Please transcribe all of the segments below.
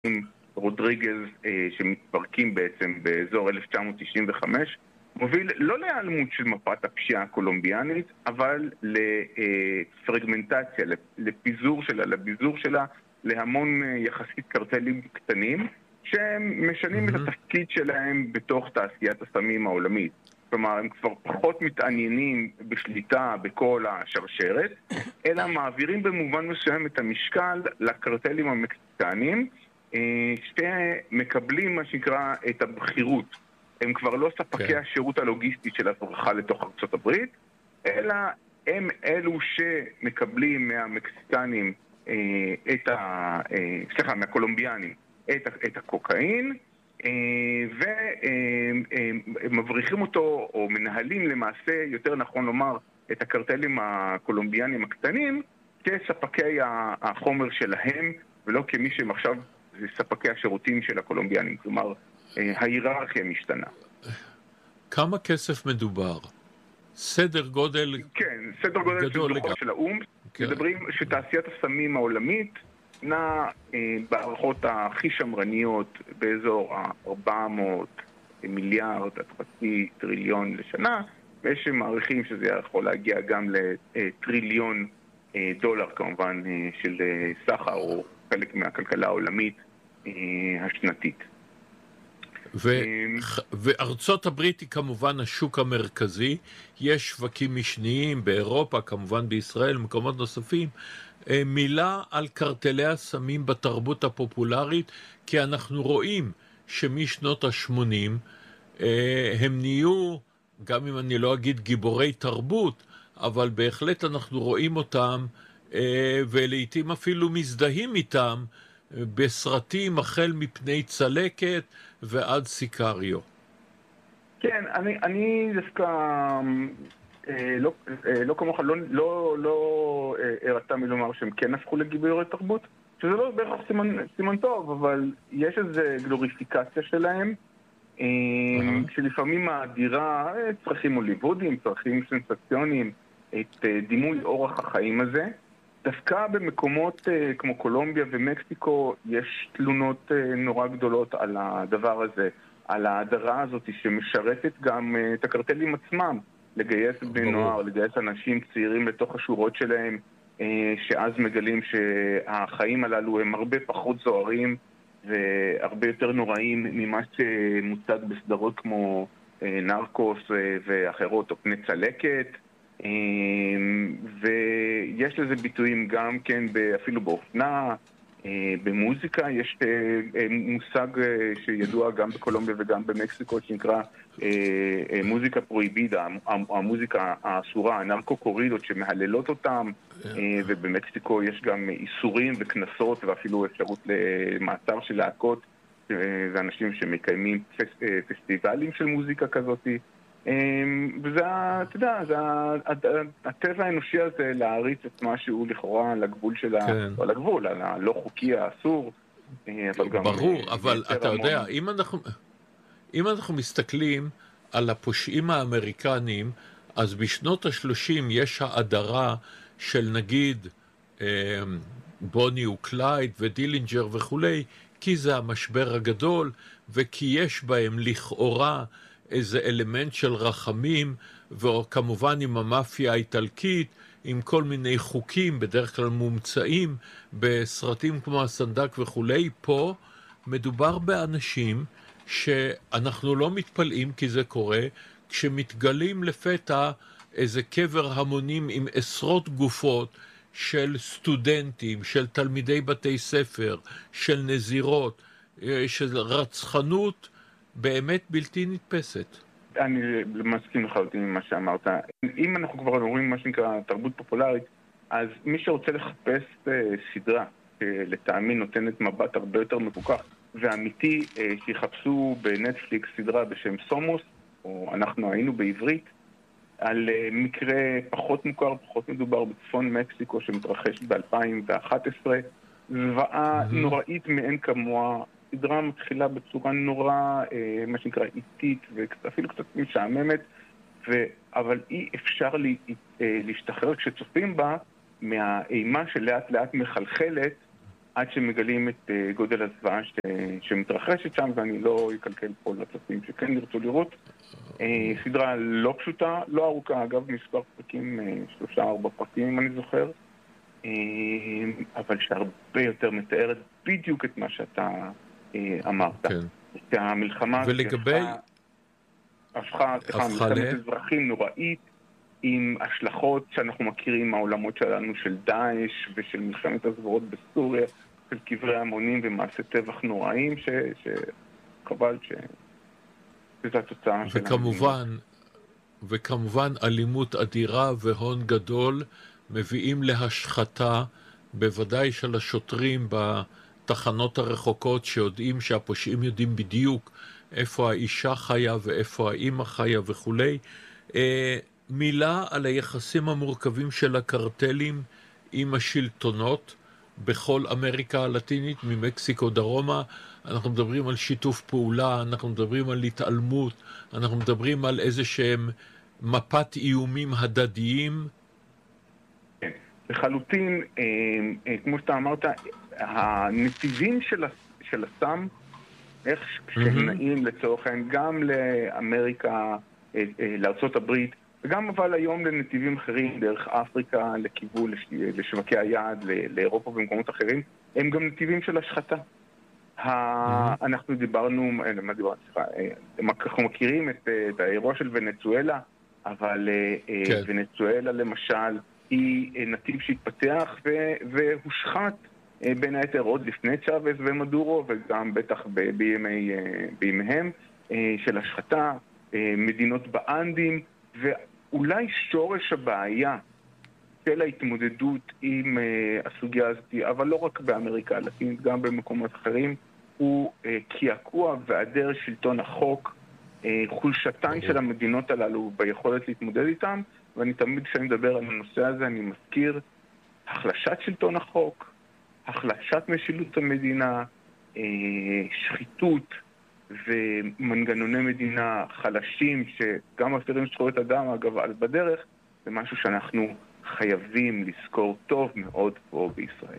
רודריגז שמתפרקים בעצם באזור 1995 מוביל לא להיעלמות של מפת הפשיעה הקולומביאנית, אבל לפרגמנטציה, לפיזור שלה, לביזור שלה להמון יחסית קרטלים קטנים שהם משנים את התפקיד שלהם בתוך תעשיית הסמים העולמית. כלומר, הם כבר פחות מתעניינים בשליטה בכל השרשרת, אלא מעבירים במובן מסוים את המשקל לקרטלים המקסיקניים, שמקבלים מה שנקרא את הבחירות. הם כבר לא ספקי השירות הלוגיסטי של הברחה לתוך ארצות הברית, אלא הם אלו שמקבלים מהמקסיקנים מהקולומביאנים את הקוקאין, ומבריחים אותו, או מנהלים למעשה, יותר נכון לומר, את הקרטלים הקולומביאנים הקטנים, כספקי החומר שלהם, ולא כמי שהם עכשיו זה ספקי השירותים של הקולומביאנים. כלומר, ההיררכיה משתנה. כמה כסף מדובר? סדר גודל... כן, סדר גודל של דוחות של האום. מדברים שתעשיית הסמים העולמית נע בערכות הכי שמרניות באזור ה-400 מיליארד עד חצי טריליון לשנה, ויש שמעריכים שזה יכול להגיע גם לטריליון דולר כמובן של סחר או חלק מהכלכלה העולמית השנתית. וארצות הברית היא כמובן השוק המרכזי, יש שווקים משניים באירופה, כמובן בישראל, מקומות נוספים. מילה על קרטלי הסמים בתרבות הפופולרית, כי אנחנו רואים שמשנות ה-80 הם נהיו, גם אם אני לא אגיד גיבורי תרבות, אבל בהחלט אנחנו רואים אותם ולעיתים אפילו מזדהים איתם בסרטים החל מפני צלקת ועד סיקריו. כן, אני דווקא לא כמוך, לא הרתה מלומר שהם כן הפכו לגיבורי תרבות, שזה לא בהכרח סימן טוב, אבל יש איזו גלוריפיקציה שלהם, שלפעמים מאדירה צרכים הוליוודיים, צרכים סנסציוניים, את דימוי אורח החיים הזה. דווקא במקומות כמו קולומביה ומקסיקו יש תלונות נורא גדולות על הדבר הזה, על ההדרה הזאת שמשרתת גם את הקרטלים עצמם, לגייס בני נוער, לגייס אנשים צעירים לתוך השורות שלהם, שאז מגלים שהחיים הללו הם הרבה פחות זוהרים והרבה יותר נוראים ממה שמוצג בסדרות כמו נרקוס ואחרות או פני צלקת. ויש לזה ביטויים גם כן אפילו באופנה, במוזיקה. יש מושג שידוע גם בקולומביה וגם במקסיקו שנקרא מוזיקה פרויבידה, המוזיקה האסורה, הנרקו-קורידות שמהללות אותם, ובמקסיקו יש גם איסורים וכנסות ואפילו אפשרות למעצר של להקות ואנשים שמקיימים פסטיבלים של מוזיקה כזאת. וזה, אתה יודע, זה הטבע האנושי הזה להריץ את משהו לכאורה על הגבול של או על הגבול, על הלא חוקי, האסור, אבל גם... ברור, אבל אתה יודע, אם אנחנו מסתכלים על הפושעים האמריקנים, אז בשנות ה-30 יש האדרה של נגיד בוני וקלייד ודילינג'ר וכולי, כי זה המשבר הגדול, וכי יש בהם לכאורה איזה אלמנט של רחמים, וכמובן עם המאפיה האיטלקית, עם כל מיני חוקים, בדרך כלל מומצאים, בסרטים כמו הסנדק וכולי. פה מדובר באנשים שאנחנו לא מתפלאים כי זה קורה, כשמתגלים לפתע איזה קבר המונים עם עשרות גופות של סטודנטים, של תלמידי בתי ספר, של נזירות, של רצחנות, באמת בלתי נתפסת. אני מסכים לחלוטין עם מה שאמרת. אם אנחנו כבר אומרים מה שנקרא תרבות פופולרית, אז מי שרוצה לחפש סדרה לטעמי נותנת מבט הרבה יותר מפוקח ואמיתי, שיחפשו בנטפליקס סדרה בשם סומוס, או אנחנו היינו בעברית, על מקרה פחות מוכר, פחות מדובר בצפון מקסיקו שמתרחש ב-2011, זוועה נוראית מאין כמוה. סדרה מתחילה בצורה נורא, מה שנקרא, איטית, ואפילו קצת משעממת, אבל אי אפשר להשתחרר כשצופים בה מהאימה שלאט לאט מחלחלת עד שמגלים את גודל הזוועה שמתרחשת שם, ואני לא אקלקל פה לצופים שכן נרצו לראות. סדרה לא פשוטה, לא ארוכה, אגב, מספר פרקים, 3-4 פרקים אם אני זוכר, אבל שהרבה יותר מתארת בדיוק את מה שאתה אמרת. את המלחמה הפכה מלחמת אזרחים נוראית, עם השלכות שאנחנו מכירים מהעולמות שלנו של דאעש ושל מלחמת הזוועות בסוריה, של קברי המונים ומעשי טבח נוראים, שחבל שזו התוצאה של וכמובן אלימות אדירה והון גדול מביאים להשחתה, בוודאי של השוטרים בתחנות הרחוקות, שיודעים שהפושעים יודעים בדיוק איפה האישה חיה ואיפה האמא חיה וכולי. מילה על היחסים המורכבים של הקרטלים עם השלטונות בכל אמריקה הלטינית, ממקסיקו דרומה. אנחנו מדברים על שיתוף פעולה, אנחנו מדברים על התעלמות, אנחנו מדברים על איזשהם מפת איומים הדדיים. כן, לחלוטין, כמו שאתה אמרת, הנתיבים של הסם, איך שהם נעים לצורך העניין, גם לאמריקה, לארצות הברית, וגם אבל היום לנתיבים אחרים, דרך אפריקה, לכיוון, לשווקי היעד, לאירופה ומקומות אחרים, הם גם נתיבים של השחתה. אנחנו דיברנו, אנחנו מכירים את האירוע של ונצואלה, אבל ונצואלה למשל היא נתיב שהתפתח והושחת בין היתר עוד לפני צ'אבס ומדורו, וגם בטח בימיהם של השחתה, מדינות באנדים, ואולי שורש הבעיה של ההתמודדות עם הסוגיה הזאת, אבל לא רק באמריקה הלטינית, גם במקומות אחרים, הוא קעקוע והיעדר שלטון החוק, חולשתן של המדינות הללו ביכולת להתמודד איתם, ואני תמיד כשאני מדבר על הנושא הזה אני מזכיר החלשת שלטון החוק, החלשת משילות המדינה, שחיתות ומנגנוני מדינה חלשים שגם מפרים זכויות אדם אגב על בדרך, זה משהו שאנחנו חייבים לזכור טוב מאוד פה בישראל.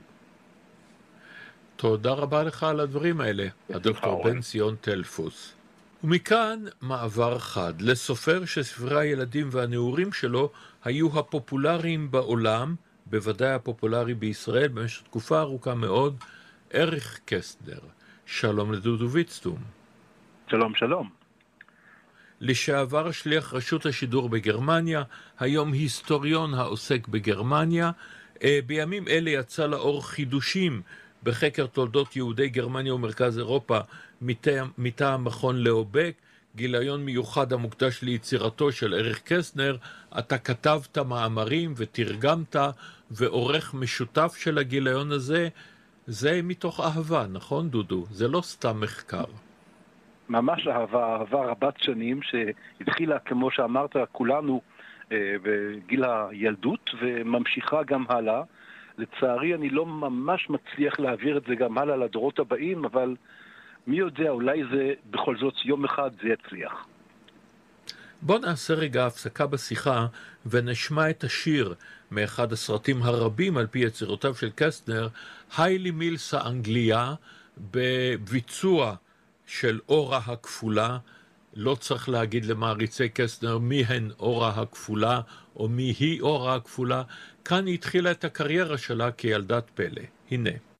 תודה רבה לך על הדברים האלה, הדוקטור בן ציון טלפוס. ומכאן מעבר חד לסופר שספרי הילדים והנעורים שלו היו הפופולריים בעולם, בוודאי הפופולרי בישראל במשך תקופה ארוכה מאוד, אריך קסטנר. שלום לדודו ויצטום. שלום, שלום. לשעבר שליח רשות השידור בגרמניה, היום היסטוריון העוסק בגרמניה. בימים אלה יצא לאור חידושים בחקר תולדות יהודי גרמניה ומרכז אירופה מטעם מכון לאובק, גיליון מיוחד המוקדש ליצירתו של אריך קסטנר. אתה כתבת מאמרים ותרגמת ועורך משותף של הגיליון הזה. זה מתוך אהבה, נכון דודו? זה לא סתם מחקר. ממש אהבה רבת שנים שהתחילה, כמו שאמרת, כולנו בגיל הילדות וממשיכה גם הלאה. לצערי אני לא ממש מצליח להעביר את זה גם הלאה לדורות הבאים, אבל מי יודע, אולי זה בכל זאת יום אחד זה יצליח. בוא נעשה רגע הפסקה בשיחה ונשמע את השיר מאחד הסרטים הרבים על פי יצירותיו של קסטנר, היילי מילס האנגליה, בביצוע של אורה הכפולה. לא צריך להגיד למעריצי קסטנר מי הן אורה הכפולה או מי היא אורה הכפולה. כאן היא התחילה את הקריירה שלה כילדת פלא. הנה.